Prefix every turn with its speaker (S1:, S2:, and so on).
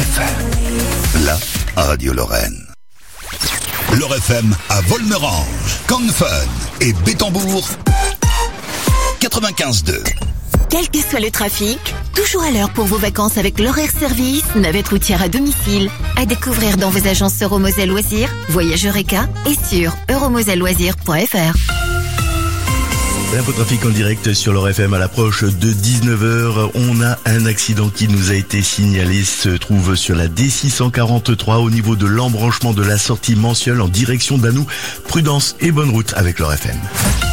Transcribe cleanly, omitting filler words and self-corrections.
S1: FM, la radio Lorraine. L'Or FM à Volmerange, Canfin et Bétambourg, 95.2.
S2: Quel que soit le trafic, toujours à l'heure pour vos vacances avec l'horaire service, navette routière à domicile. À découvrir dans vos agences Euromoselle Loisirs, Voyage Eureka et sur euromoselleloisirs.fr.
S3: L'infotrafic en direct sur l'Or FM à l'approche de 19h. On a un accident qui nous a été signalé, se trouve sur la D643 au niveau de l'embranchement de la sortie Mansiol en direction d'Anou. Prudence et bonne route avec l'Or FM.